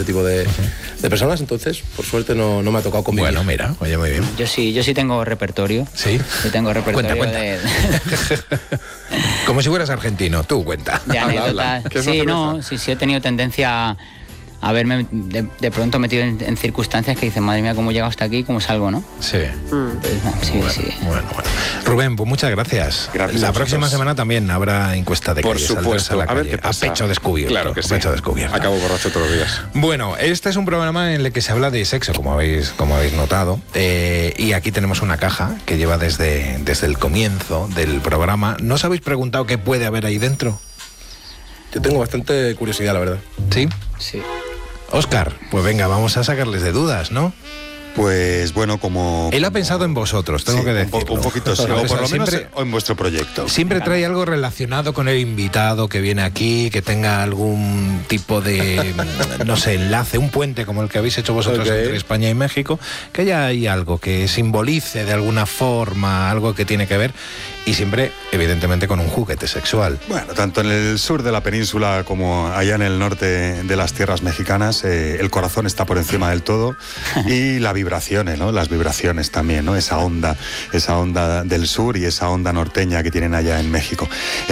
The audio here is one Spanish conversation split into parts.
ese tipo de personas, entonces, por suerte, no me ha tocado convivir. Bueno, mira, oye, muy bien. Yo sí tengo repertorio. ¿Sí? Yo tengo repertorio Cuenta. de... Como si fueras argentino, tú cuenta. de anécdotas. Sí, he tenido tendencia a verme de pronto metido en circunstancias que dicen, madre mía, cómo he llegado hasta aquí y cómo salgo, ¿no? Sí. Sí. Bueno. Rubén, pues muchas gracias. La próxima semana también habrá encuesta de Por calle. supuesto. A ver qué pasa. A pecho descubierto. Claro que sí. Pecho descubierto. Acabo borracho todos los días. Bueno, este es un programa en el que se habla de sexo, como habéis notado. Y aquí tenemos una caja que lleva desde el comienzo del programa. ¿No os habéis preguntado qué puede haber ahí dentro? Yo tengo bastante curiosidad, la verdad. ¿Sí? Sí. Óscar, pues venga, vamos a sacarles de dudas, ¿no? Pues bueno, como... Él ha pensado en vosotros, tengo que decirlo. Un poquito sí, o por lo menos en vuestro proyecto. Siempre trae algo relacionado con el invitado que viene aquí, que tenga algún tipo de, no sé, enlace, un puente como el que habéis hecho vosotros entre España y México, que haya ahí algo que simbolice de alguna forma, algo que tiene que ver, y siempre, evidentemente, con un juguete sexual. Bueno, tanto en el sur de la península como allá en el norte de las tierras mexicanas, el corazón está por encima del todo y la vibraciones, ¿no? Las vibraciones también, ¿no? Esa onda del sur y esa onda norteña que tienen allá en México.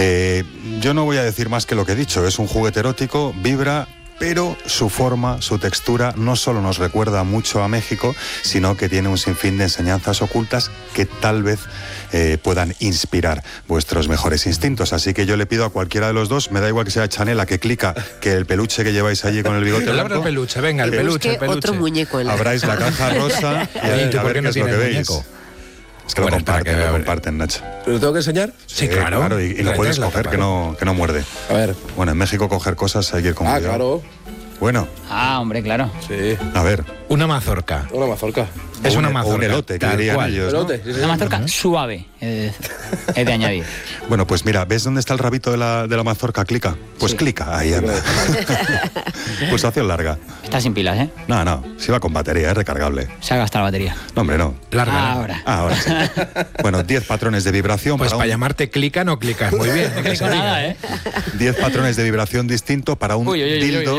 Yo no voy a decir más que lo que he dicho, es un juguete erótico, vibra, pero su forma, su textura no solo nos recuerda mucho a México, sino que tiene un sinfín de enseñanzas ocultas que tal vez puedan inspirar vuestros mejores instintos. Así que yo le pido a cualquiera de los dos, me da igual que sea Chanela, que Clica, que el peluche que lleváis allí con el bigote blanco. El peluche, venga, el peluche. Otro muñeco en la... Abráis la caja rosa y a ver qué es lo que veis. Es que lo comparten, Nacho. ¿Lo tengo que enseñar? Sí, claro. Y lo puedes coger, que no muerde. A ver. Bueno, en México coger cosas hay que ir con cuidado. Claro. Bueno. Hombre, claro. Sí. A ver. Una mazorca. Una mazorca. Es una mazorca. Un elote, que dirían ellos, ¿no? Una mazorca suave, es de añadir. Bueno, pues mira, ¿ves dónde está el rabito de la mazorca? Clica. Pues sí. Clica, ahí anda. Pulsación larga. Está sin pilas, ¿eh? No, si va con batería, es recargable. Se ha gastado la batería. No, hombre, no. Larga. Ahora sí. Bueno, 10 patrones de vibración. Pues para llamarte Clica no clicas muy bien. No clico nada, ¿eh? 10 patrones de vibración distintos para un dildo.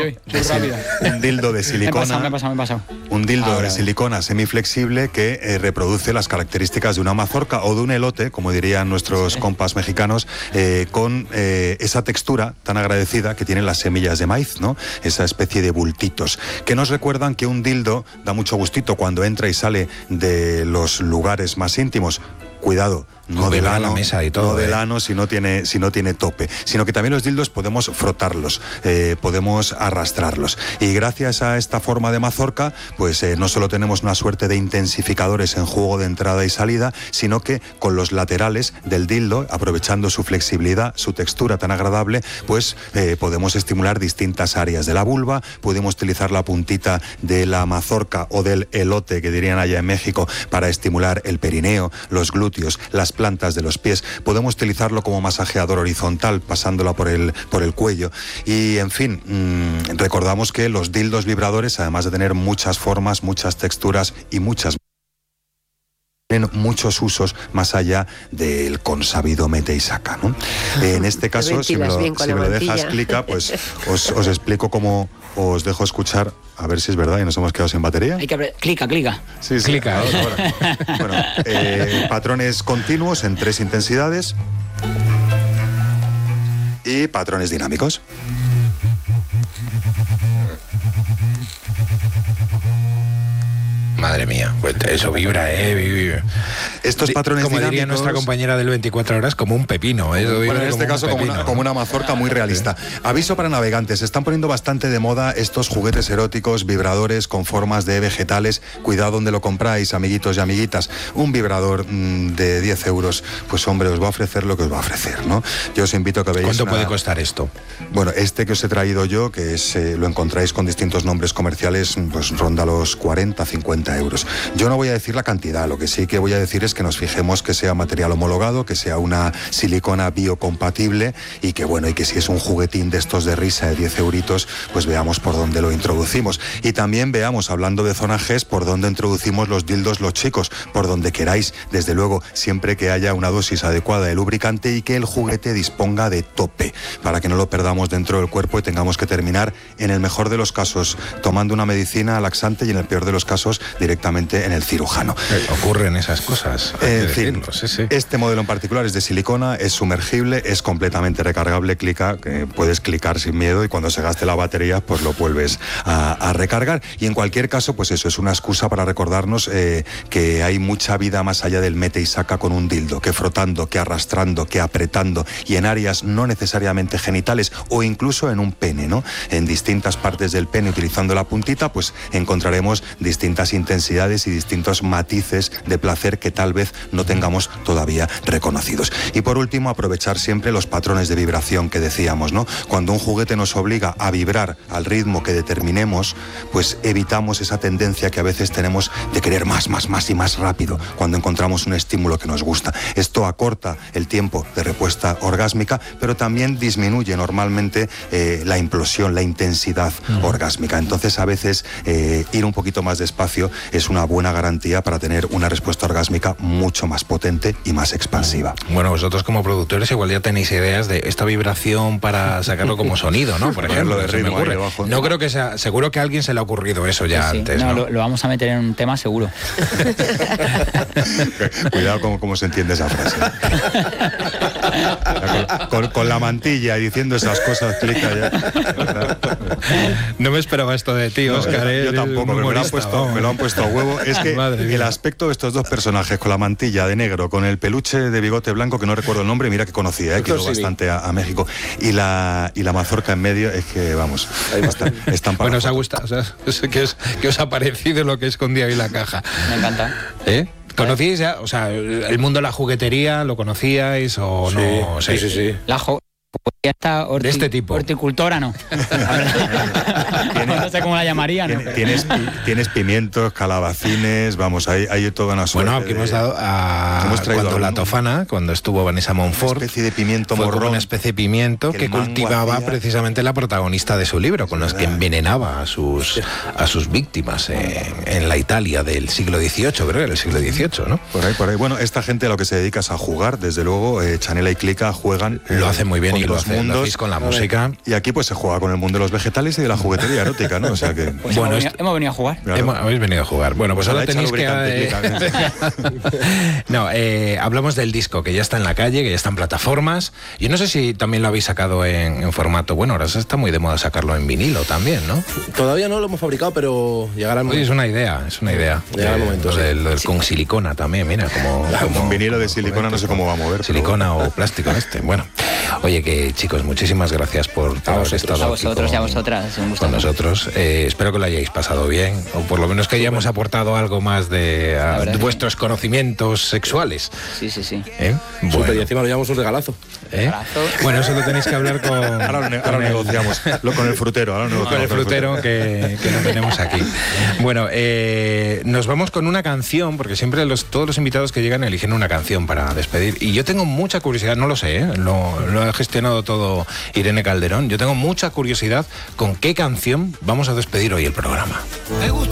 Un dildo de silicona. Me he pasado. Un dildo de silicona semiflexible que reproduce las características de una mazorca o de un elote, como dirían nuestros compas mexicanos, con esa textura tan agradecida que tienen las semillas de maíz, ¿no? Esa especie de bultitos, que nos recuerdan que un dildo da mucho gustito cuando entra y sale de los lugares más íntimos. Cuidado, no del ano, la mesa y todo, no del ano si no tiene tope, sino que también los dildos podemos frotarlos, podemos arrastrarlos. Y gracias a esta forma de mazorca, pues no solo tenemos una suerte de intensificadores en juego de entrada y salida, sino que con los laterales del dildo, aprovechando su flexibilidad, su textura tan agradable, pues podemos estimular distintas áreas de la vulva, podemos utilizar la puntita de la mazorca o del elote, que dirían allá en México, para estimular el perineo, los glúteos, las plantas de los pies. Podemos utilizarlo como masajeador horizontal, pasándola por el cuello. Y, en fin, recordamos que los dildos vibradores, además de tener muchas formas, muchas texturas y tienen muchos usos más allá del consabido mete y saca, ¿no? En este caso, si me lo dejas, Clica, pues os explico cómo os dejo escuchar, a ver si es verdad y nos hemos quedado sin batería. Hay que clica. Sí. Clica. Bueno, patrones continuos en 3 intensidades y patrones dinámicos. Madre mía, pues eso vibra, Estos patrones como dinámicos... diría nuestra compañera del 24 horas, como un pepino. Eso bueno, en este caso como una mazorca muy realista. Aviso para navegantes, se están poniendo bastante de moda estos juguetes eróticos, vibradores con formas de vegetales. Cuidado donde lo compráis, amiguitos y amiguitas. Un vibrador de 10 euros, pues hombre, os va a ofrecer lo que os va a ofrecer, ¿no? Yo os invito a que veáis... ¿Cuánto puede costar esto? Bueno, este que os he traído yo, que es lo encontráis con distintos nombres comerciales, pues ronda los 40, 50 30 euros. Yo no voy a decir la cantidad, lo que sí que voy a decir es que nos fijemos que sea material homologado, que sea una silicona biocompatible y que bueno, y que si es un juguetín de estos de risa de 10 euritos, pues veamos por dónde lo introducimos. Y también veamos, hablando de zona G, por dónde introducimos los dildos los chicos, por donde queráis, desde luego, siempre que haya una dosis adecuada de lubricante y que el juguete disponga de tope, para que no lo perdamos dentro del cuerpo y tengamos que terminar, en el mejor de los casos, tomando una medicina laxante y en el peor de los casos, directamente en el cirujano. Ocurren esas cosas. En fin, este modelo en particular es de silicona, es sumergible, es completamente recargable, puedes clicar sin miedo y cuando se gaste la batería, pues lo vuelves a recargar. Y en cualquier caso, pues eso es una excusa para recordarnos que hay mucha vida más allá del mete y saca con un dildo, que frotando, que arrastrando, que apretando y en áreas no necesariamente genitales o incluso en un pene, ¿no? En distintas partes del pene, utilizando la puntita, pues encontraremos distintas intensidades y distintos matices de placer que tal vez no tengamos todavía reconocidos. Y por último, aprovechar siempre los patrones de vibración que decíamos, ¿no? Cuando un juguete nos obliga a vibrar al ritmo que determinemos, pues evitamos esa tendencia que a veces tenemos de querer más y más rápido cuando encontramos un estímulo que nos gusta. Esto acorta el tiempo de respuesta orgásmica, pero también disminuye normalmente la implosión, la intensidad orgásmica. Entonces, a veces ir un poquito más despacio es una buena garantía para tener una respuesta orgásmica mucho más potente y más expansiva. Bueno, vosotros como productores igual ya tenéis ideas de esta vibración para sacarlo como sonido, ¿no? Por ejemplo, de ritmo, no creo que sea, seguro que a alguien se le ha ocurrido eso ya antes, ¿no? Lo vamos a meter en un tema seguro. Cuidado con cómo se entiende esa frase. Con la mantilla y diciendo esas cosas, clica ya. No me esperaba esto de ti, Óscar. Yo tampoco, pero me lo han puesto a huevo. Es que el aspecto de estos dos personajes, con la mantilla de negro, con el peluche de bigote blanco, que no recuerdo el nombre, mira que conocía, que iba bastante a México, y la mazorca en medio, es que, vamos, están para... Bueno, ¿os ha gustado? O sea, ¿qué os ha parecido lo que escondía ahí la caja? Me encanta. ¿Conocíais ya? O sea, el mundo de la juguetería, ¿lo conocíais o no? Sí. Ya está de este tipo. Horticultora, no. No sé cómo la llamaría, ¿no? Tienes pimientos, calabacines, vamos, hay toda una suerte. Bueno, aquí hemos dado cuando la Tofana, cuando estuvo Vanessa Montfort, una especie de pimiento morrón, una especie de pimiento que cultivaba precisamente la protagonista de su libro, con los que envenenaba a sus víctimas en la Italia del siglo XVIII, creo que era el siglo XVIII, ¿no? Por ahí. Bueno, esta gente a lo que se dedica es a jugar, desde luego, Chanela y Clica juegan. Lo hacen muy bien y lo hacéis con la música. Y aquí pues se juega con el mundo de los vegetales y de la juguetería erótica, ¿no? O sea que... Pues bueno, hemos venido a jugar. Claro. Habéis venido a jugar. Bueno, pues ahora tenéis que... No, hablamos del disco, que ya está en la calle, que ya está en plataformas. Yo no sé si también lo habéis sacado en formato... Bueno, ahora está muy de moda sacarlo en vinilo también, ¿no? Todavía no lo hemos fabricado, pero llegará el momento. Oye, es una idea. Llegará el momento. Con silicona también, mira, como un vinilo de silicona no sé cómo va a mover. Silicona o plástico Bueno, oye, que chicos, muchísimas gracias por haber estado a vosotros y a vosotras, un gusto con nosotros. Espero que lo hayáis pasado bien, o por lo menos que hayamos aportado algo más de vuestros conocimientos sexuales. Sí. Bueno. Y encima lo llevamos un regalazo. Bueno, eso lo tenéis que hablar con... Ahora negociamos. Con el frutero. Con el frutero que lo tenemos aquí. Bueno, nos vamos con una canción, porque siempre todos los invitados que llegan eligen una canción para despedir. Y yo tengo mucha curiosidad, no lo sé, lo ha gestionado todo Irene Calderón. Yo tengo mucha curiosidad con qué canción vamos a despedir hoy el programa. Me gusta